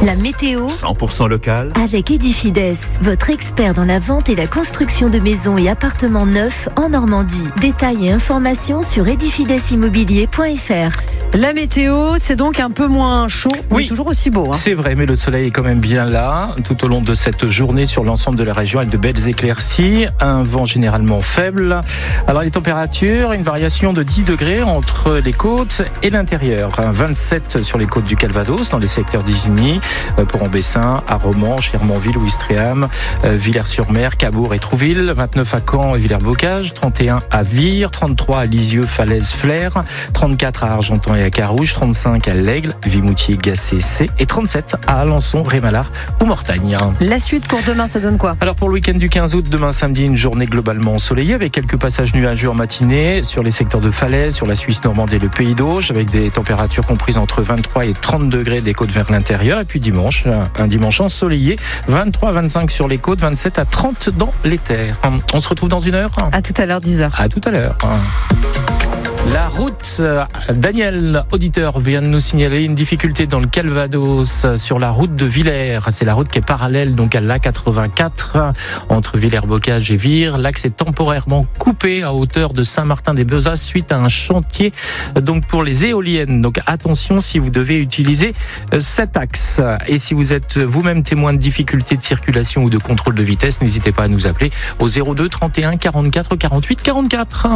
La météo 100% local avec Edifides, votre expert dans la vente et la construction de maisons et appartements neufs en Normandie. Détails et informations sur edifidesimmobilier.fr. La météo, c'est donc un peu moins chaud, mais toujours aussi beau. C'est vrai, mais le soleil est quand même bien là. Tout au long de cette journée sur l'ensemble de la région avec de belles éclaircies, un vent généralement faible. Alors les températures, une variation de 10 degrés entre les côtes et l'intérieur. 27 sur les côtes du Calvados, dans les secteurs d'Isigny, Port-en-Bessin, à Romans, Clermont-Ville, Ouistreham, Villers-sur-Mer, Cabourg et Trouville, 29 à Caen et Villers-Bocage, 31 à Vire, 33 à Lisieux, Falaise, Flers, 34 à Argentan et à Carouge, 35 à l'Aigle, Vimoutier, Gacé, C et 37 à Alençon, Rémalard ou Mortagne. La suite pour demain, ça donne quoi ? Alors pour le week-end du 15 août, demain samedi, une journée globalement ensoleillée avec quelques passages nuageux en matinée sur les secteurs de Falaise, sur la Suisse normande et le Pays d'Auge, avec des températures comprises entre 23 et 30 degrés des côtes vers l'intérieur. Et puis dimanche, un dimanche ensoleillé, 23 à 25 sur les côtes, 27 à 30 dans les terres. On se retrouve dans une heure ? À tout à l'heure, 10h. À tout à l'heure. La route, Daniel, auditeur, vient de nous signaler une difficulté dans le Calvados sur la route de Villers. C'est la route qui est parallèle donc à l'A84 entre Villers-Bocage et Vire. L'axe est temporairement coupé à hauteur de Saint-Martin-des-Bezas suite à un chantier donc pour les éoliennes. Donc attention si vous devez utiliser cet axe. Et si vous êtes vous-même témoin de difficultés de circulation ou de contrôle de vitesse, n'hésitez pas à nous appeler au 02 31 44 48 44.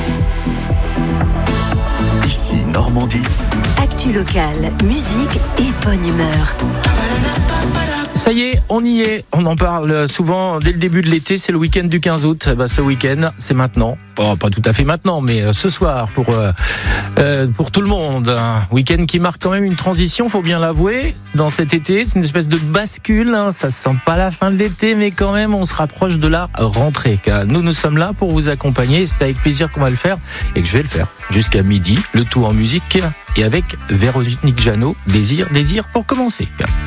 Ici Normandie. Actu locale, musique et bonne humeur. Ça y est, on y est. On en parle souvent dès le début de l'été. C'est le week-end du 15 août. Ce week-end, c'est maintenant. Pas tout à fait maintenant, mais ce soir pour tout le monde. Un week-end qui marque quand même une transition, faut bien l'avouer. Dans cet été, c'est une espèce de bascule. Ça sent pas la fin de l'été, mais quand même, on se rapproche de la rentrée. Nous sommes là pour vous accompagner. C'est avec plaisir qu'on va le faire et que je vais le faire jusqu'à midi. Le tout en musique et avec Véronique Jeannot. Désir pour commencer.